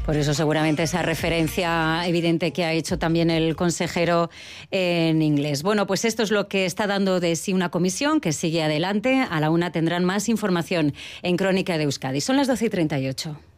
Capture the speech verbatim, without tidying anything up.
Por eso seguramente esa referencia evidente que ha hecho también el consejero en inglés. Bueno, pues esto es lo que está dando de sí una comisión que sigue adelante. A la una tendrán más información en Crónica de Euskadi. Son las doce y treinta y ocho.